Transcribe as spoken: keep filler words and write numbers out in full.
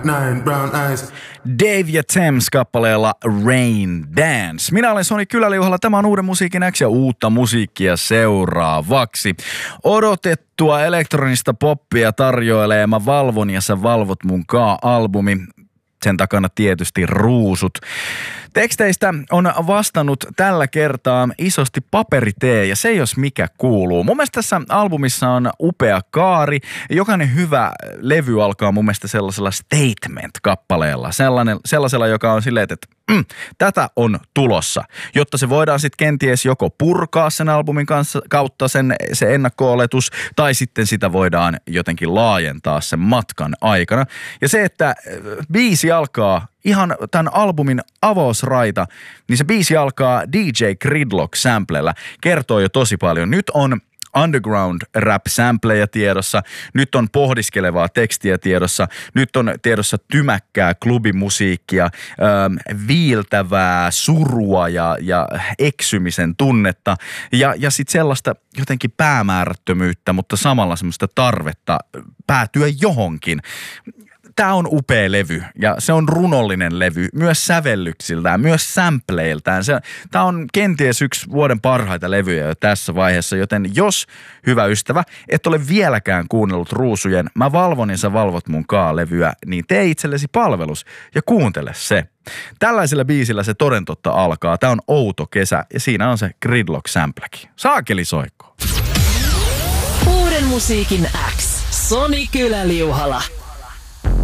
Nine brown eyes. Dave ja Thames kappaleella Rain Dance. Minä olen Soni Kyläliuhalla. Tämä on Uuden musiikin X ja uutta musiikkia seuraavaksi. Odotettua elektronista poppia tarjoilee Mä valvon ja sä valvot mun kaa-albumi. Sen takana tietysti ruusut. Teksteistä on vastannut tällä kertaa isosti Paperitee ja se jos mikä kuuluu. Mun mielestä tässä albumissa on upea kaari. Jokainen hyvä levy alkaa mun mielestä sellaisella statement-kappaleella. Sellainen, sellaisella, joka on silleen, että mm, tätä on tulossa. Jotta se voidaan sitten kenties joko purkaa sen albumin kanssa, kautta sen, se ennakko-oletus tai sitten sitä voidaan jotenkin laajentaa sen matkan aikana. Ja se, että biisi alkaa ihan tämän albumin avausraita, niin se biisi alkaa D J Gridlock-samplella. Kertoo jo tosi paljon. Nyt on underground rap-sampleja tiedossa, nyt on pohdiskelevaa tekstiä tiedossa, nyt on tiedossa tymäkkää klubimusiikkia, ähm, viiltävää surua ja, ja eksymisen tunnetta ja, ja sitten sellaista jotenkin päämäärättömyyttä, mutta samalla semmoista tarvetta päätyä johonkin. Tämä on upea levy ja se on runollinen levy, myös sävellyksiltään, myös sampleiltään. Tämä on kenties yksi vuoden parhaita levyjä jo tässä vaiheessa, joten jos, hyvä ystävä, et ole vieläkään kuunnellut Ruusujen Mä valvon ja sä valvot mun kaa-levyä, niin tee itsellesi palvelus ja kuuntele se. Tällaisella biisillä se toden totta alkaa. Tämä on outo kesä ja siinä on se Gridlock-samplekin. Saakeli soikko. Uuden musiikin X. Soni Kyläliuhala.